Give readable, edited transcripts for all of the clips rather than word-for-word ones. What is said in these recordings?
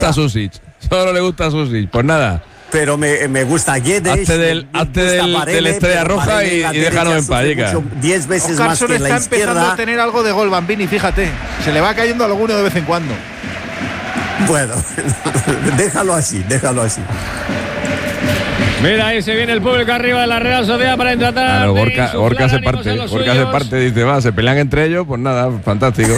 a Susic. Solo le gusta a Susic. Pues nada. Pero me gusta Guedes. Hazte del Estrella Roja y déjanos en paz. 10 veces Oscar más que está la empezando izquierda. a tener algo de gol, Bambini, fíjate. Se le va cayendo alguno de vez en cuando. Bueno, déjalo así. Mira, ahí se viene el público arriba de la Real Sociedad para tratar Claro, de Gorka se insuflar parte. ánimos a los Gorka se suyos. parte, dice, va, se pelean entre ellos, pues nada, fantástico.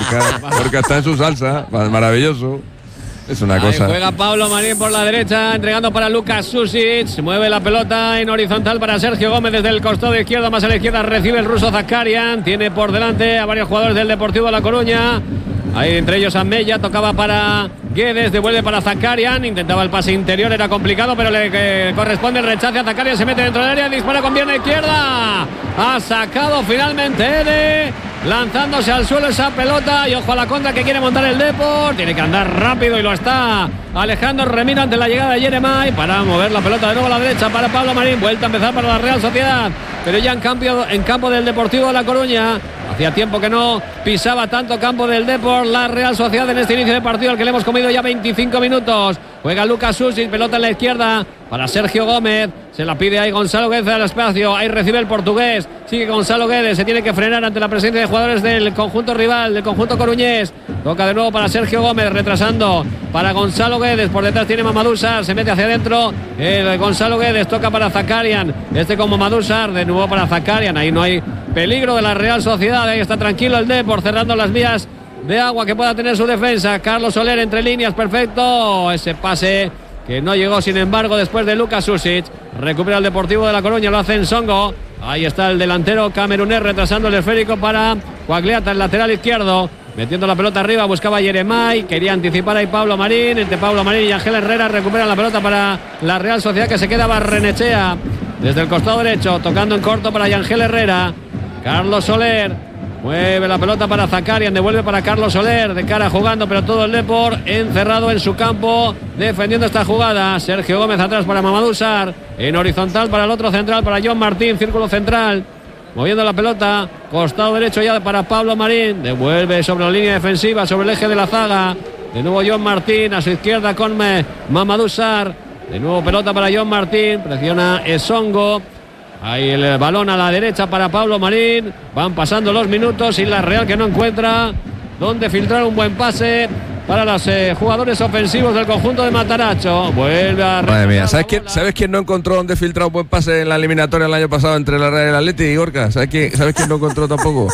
Gorka está en su salsa, maravilloso. Es una cosa. Juega Pablo Marín por la derecha, entregando para Lucas Susic. Se mueve la pelota en horizontal para Sergio Gómez desde el costado izquierdo, más a la izquierda recibe el ruso Zakarian. Tiene por delante a varios jugadores del Deportivo La Coruña. Ahí entre ellos Amella, tocaba para Guedes, devuelve para Zakarian, intentaba el pase interior, era complicado, pero le corresponde el rechace a Zakarian, se mete dentro del área, dispara con pierna izquierda. Ha sacado finalmente Ede, lanzándose al suelo esa pelota y ojo a la contra que quiere montar el Depor, tiene que andar rápido y lo está Alejandro Remiro ante la llegada de Yeremay para mover la pelota de nuevo a la derecha para Pablo Marín, vuelta a empezar para la Real Sociedad, pero ya en campo del Deportivo de La Coruña. Hacía tiempo que no pisaba tanto campo del Depor la Real Sociedad en este inicio de partido, al que le hemos comido ya 25 minutos. Juega Lucas Susic, pelota en la izquierda para Sergio Gómez. Se la pide ahí Gonzalo Guedes al espacio. Ahí recibe el portugués. Sigue Gonzalo Guedes. Se tiene que frenar ante la presencia de jugadores del conjunto rival, del conjunto coruñés. Toca de nuevo para Sergio Gómez, retrasando para Gonzalo Guedes. Por detrás tiene Mamadou Sarr. Se mete hacia adentro. Gonzalo Guedes toca para Zakarian. Con Mamadou Sarr. De nuevo para Zakarian. Ahí no hay peligro de la Real Sociedad. Ahí está tranquilo el Depor, cerrando las vías de agua que pueda tener su defensa. Carlos Soler entre líneas, perfecto. Ese pase que no llegó, sin embargo, después de Lucas Susic. Recupera el Deportivo de La Coruña, lo hace en Songo. Ahí está el delantero camerunés retrasando el esférico para Coagliata, el lateral izquierdo. Metiendo la pelota arriba, buscaba Yeremay. Quería anticipar ahí Pablo Marín. Entre Pablo Marín y Ángel Herrera recuperan la pelota para la Real Sociedad, que se queda Barrenechea desde el costado derecho, tocando en corto para Ángel Herrera. Carlos Soler mueve la pelota para Zakarian, devuelve para Carlos Soler, de cara jugando, pero todo el Depor encerrado en su campo, defendiendo esta jugada. Sergio Gómez atrás para Mamadou Sarr, en horizontal para el otro central, para John Martín, círculo central, moviendo la pelota, costado derecho ya para Pablo Marín, devuelve sobre la línea defensiva, sobre el eje de la zaga, de nuevo John Martín, a su izquierda con Mamadou Sarr, de nuevo pelota para John Martín, presiona Esongo. Ahí el balón a la derecha para Pablo Marín. Van pasando los minutos y la Real que no encuentra dónde filtrar un buen pase para los jugadores ofensivos del conjunto de Mataracho. Vuelve a... Madre mía, ¿sabes quién no encontró dónde filtrar un buen pase en la eliminatoria el año pasado entre la Real y el Atleti y Gorka? ¿Sabes quién no encontró tampoco?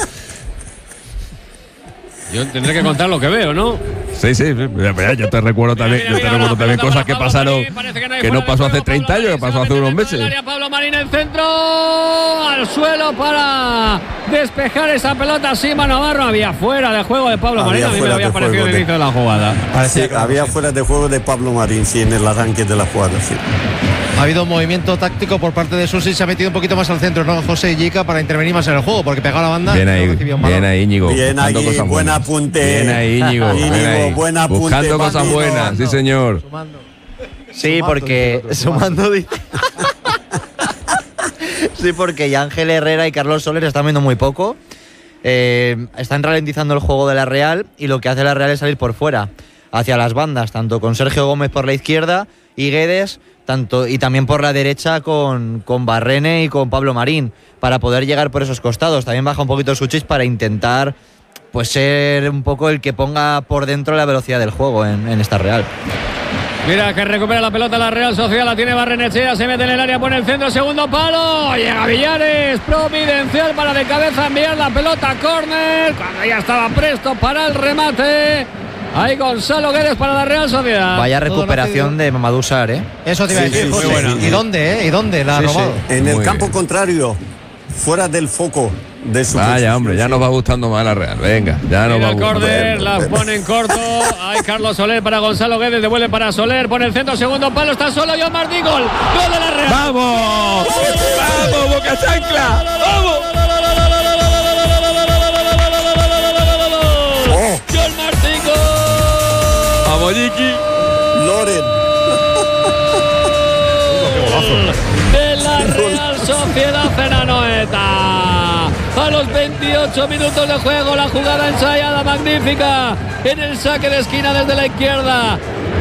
Yo tendré que contar lo que veo, ¿no? Sí, yo te recuerdo también cosas que pasaron, que no pasó hace 30 años, que pasó hace unos meses. Pablo Marín, el centro al suelo para despejar esa pelota. Sima Navarro, había fuera de juego de Pablo Marín. A mí me lo había parecido el inicio de la jugada. Sí, había fuera de juego de Pablo Marín, sí, en el arranque de la jugada, sí. Ha habido un movimiento táctico por parte de Susic, se ha metido un poquito más al centro, ¿no? José Illica, para intervenir más en el juego, porque pegaba la banda. Bien ahí, Íñigo. Bien ahí, buen apunte. Bien ahí, Íñigo. Buen apunte. Buscando cosas buenas, sí señor. Sí, porque sumando. Sí, porque Ángel Herrera y Carlos Soler están viendo muy poco. Están ralentizando el juego de la Real y lo que hace la Real es salir por fuera, hacia las bandas, tanto con Sergio Gómez por la izquierda y Guedes, y también por la derecha con Barrene y con Pablo Marín, para poder llegar por esos costados. También baja un poquito Susic para intentar pues ser un poco el que ponga por dentro la velocidad del juego en esta Real. Mira que recupera la pelota la Real Sociedad, la tiene Barrenechea, se mete en el área, pone el centro, segundo palo, llega Villares, providencial para de cabeza enviar la pelota a córner, cuando ya estaba presto para el remate. Ahí Gonzalo Guedes para la Real Sociedad. Vaya recuperación de Mamadou Sarr, ¿eh? Eso te iba a decir, José. Muy buena. ¿Y dónde, ¿Y dónde la ha robado? En el campo contrario, fuera del foco de su... Vaya, hombre, ya nos va gustando más la Real. Venga, ya nos va el gustando. córner, la pone en corto. Hay Carlos Soler para Gonzalo Guedes, devuelve para Soler, pone el centro, segundo palo, está solo John Martín, gol de la Real. ¡Vamos! ¡Vamos, Boca Chancla! ¡Vamos! John Martín, gol. ¡Vamos, Yiki! Loren. De la Real Sociedad en Anoeta. A los 28 minutos de juego, la jugada ensayada magnífica en el saque de esquina desde la izquierda.